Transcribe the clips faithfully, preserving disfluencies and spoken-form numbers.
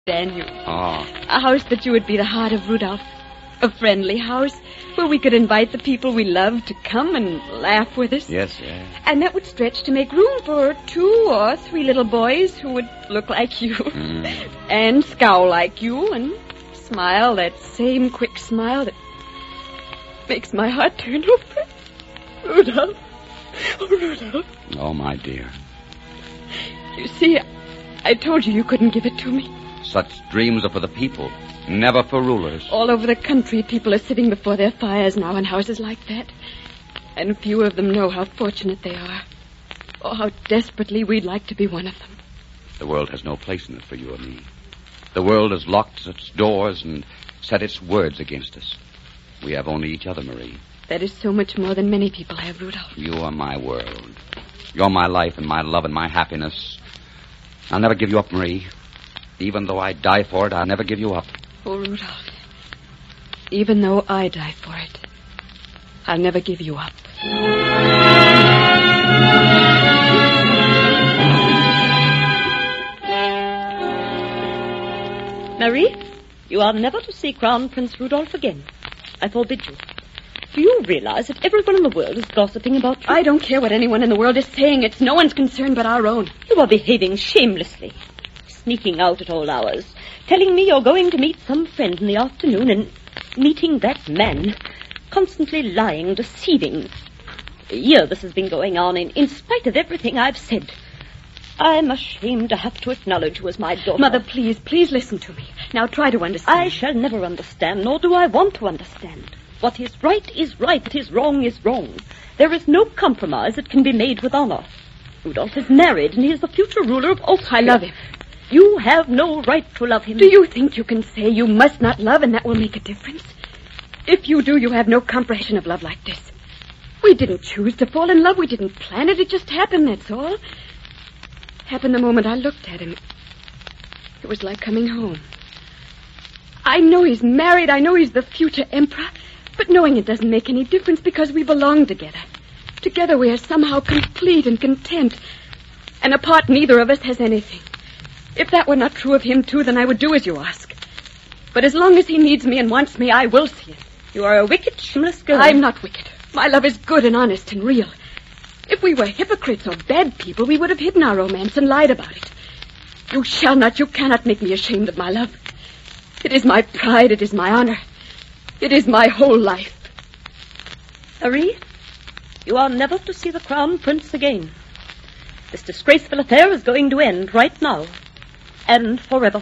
Daniel. Oh. A house that you would be the heart of, Rudolph. A friendly house where we could invite the people we love to come and laugh with us. Yes, yes. And that would stretch to make room for two or three little boys who would look like you. Mm. And scowl like you and smile that same quick smile that makes my heart turn over. Rudolph. Oh, Rudolph. Oh, my dear. You see, I told you you couldn't give it to me. Such dreams are for the people, never for rulers. All over the country, people are sitting before their fires now in houses like that. And few of them know how fortunate they are. Or how desperately we'd like to be one of them. The world has no place in it for you or me. The world has locked its doors and set its words against us. We have only each other, Marie. That is so much more than many people have, Rudolph. You are my world. You're my life and my love and my happiness. I'll never give you up, Marie. Even though I die for it, I'll never give you up. Oh, Rudolph. Even though I die for it, I'll never give you up. Marie, you are never to see Crown Prince Rudolph again. I forbid you. Do you realize that everyone in the world is gossiping about you? I don't care what anyone in the world is saying. It's no one's concern but our own. You are behaving shamelessly. Sneaking out at all hours. Telling me you're going to meet some friend in the afternoon and meeting that man. Constantly lying, deceiving. A year this has been going on in, in spite of everything I've said. I'm ashamed to have to acknowledge you as my daughter. Mother, please, please listen to me. Now try to understand. I shall never understand, nor do I want to understand. What is right is right. What is wrong is wrong. There is no compromise that can be made with honor. Rudolph is married, and he is the future ruler of Austria. I love him. You have no right to love him. Do you think you can say you must not love and that will make a difference? If you do, you have no comprehension of love like this. We didn't choose to fall in love. We didn't plan it. It just happened, that's all. Happened the moment I looked at him. It was like coming home. I know he's married. I know he's the future emperor. But knowing it doesn't make any difference because we belong together. Together we are somehow complete and content. And apart, neither of us has anything. If that were not true of him, too, then I would do as you ask. But as long as he needs me and wants me, I will see it. You are a wicked, shameless girl. I'm not wicked. My love is good and honest and real. If we were hypocrites or bad people, we would have hidden our romance and lied about it. You shall not, you cannot make me ashamed of my love. It is my pride, it is my honor. It is my whole life. Marie, you are never to see the Crown Prince again. This disgraceful affair is going to end right now. And forever.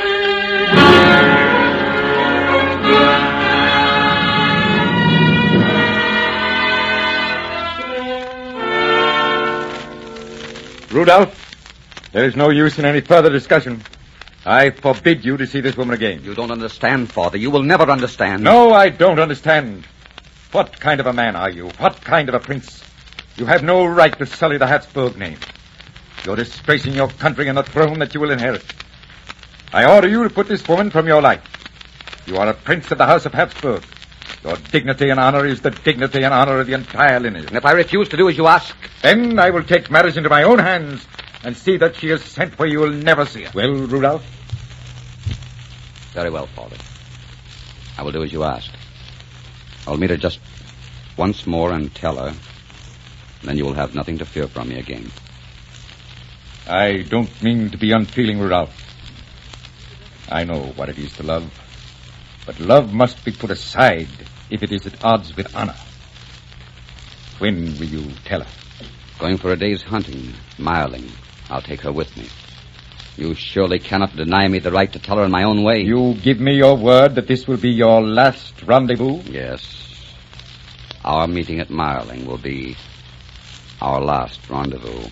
Rudolph, there is no use in any further discussion. I forbid you to see this woman again. You don't understand, Father. You will never understand. No, I don't understand. What kind of a man are you? What kind of a prince? You have no right to sully the Habsburg name. You're disgracing your country and the throne that you will inherit. I order you to put this woman from your life. You are a prince of the House of Habsburg. Your dignity and honor is the dignity and honor of the entire lineage. And if I refuse to do as you ask... Then I will take matters into my own hands and see that she is sent where you will never see her. Well, Rudolph? Very well, Father. I will do as you ask. I'll meet her just once more and tell her. Then you will have nothing to fear from me again. I don't mean to be unfeeling, Rudolph. I know what it is to love. But love must be put aside if it is at odds with honor. When will you tell her? Going for a day's hunting, Marling. I'll take her with me. You surely cannot deny me the right to tell her in my own way. You give me your word that this will be your last rendezvous? Yes. Our meeting at Marling will be our last rendezvous.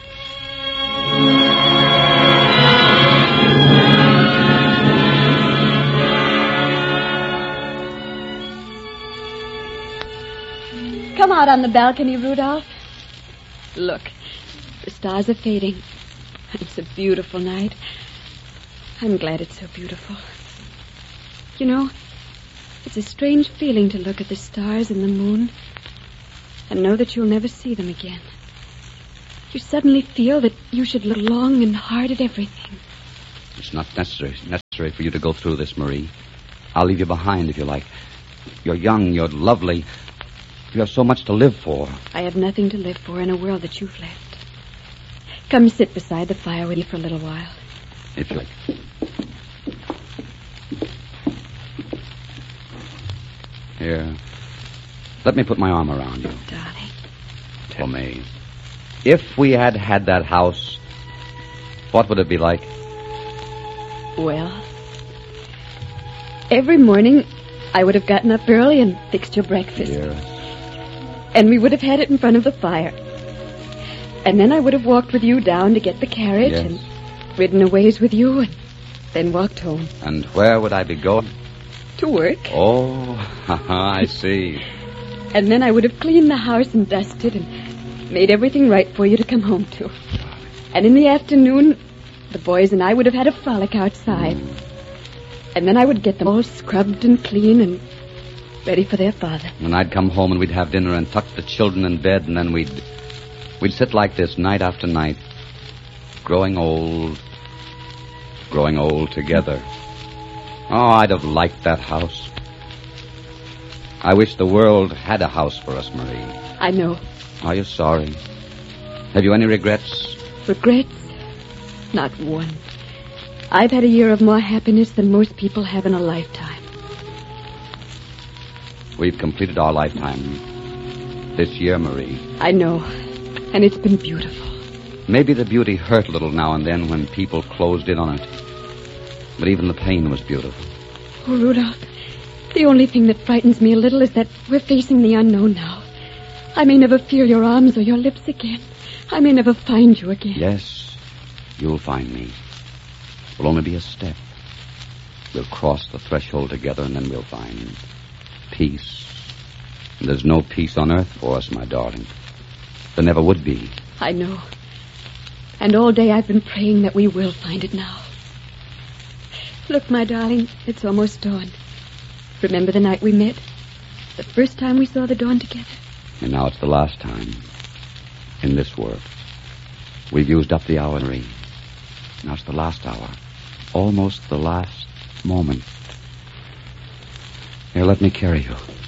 Come out on the balcony, Rudolph. Look, the stars are fading. It's a beautiful night. I'm glad it's so beautiful. You know, it's a strange feeling to look at the stars and the moon and know that you'll never see them again. You suddenly feel that you should look long and hard at everything. It's not necessary necessary for you to go through this, Marie. I'll leave you behind if you like. You're young, you're lovely. You have so much to live for. I have nothing to live for in a world that you've left. Come sit beside the fire with me for a little while. If you like. Here. Let me put my arm around you. Darling. Tell me, if we had had that house, what would it be like? Well, every morning I would have gotten up early and fixed your breakfast. Dearest. And we would have had it in front of the fire. And then I would have walked with you down to get the carriage Yes. and ridden a ways with you and then walked home. And where would I be going? To work. Oh, I see. And then I would have cleaned the house and dusted and made everything right for you to come home to. And in the afternoon, the boys and I would have had a frolic outside. And then I would get them all scrubbed and clean and ready for their father. And I'd come home and we'd have dinner and tuck the children in bed, and then we'd we'd sit like this night after night, growing old, growing old together. Oh, I'd have liked that house. I wish the world had a house for us, Marie. I know. Are you sorry? Have you any regrets? Regrets? Not one. I've had a year of more happiness than most people have in a lifetime. We've completed our lifetime this year, Marie. I know. And it's been beautiful. Maybe the beauty hurt a little now and then when people closed in on it. But even the pain was beautiful. Oh, Rudolph, the only thing that frightens me a little is that we're facing the unknown now. I may never feel your arms or your lips again. I may never find you again. Yes, you'll find me. It'll only be a step. We'll cross the threshold together, and then we'll find peace. And there's no peace on earth for us, my darling. There never would be. I know. And all day I've been praying that we will find it now. Look, my darling, it's almost dawn. Remember the night we met? The first time we saw the dawn together? And now it's the last time. In this world. We've used up the hour, Marie. Now it's the last hour. Almost the last moment. Here, let me carry you.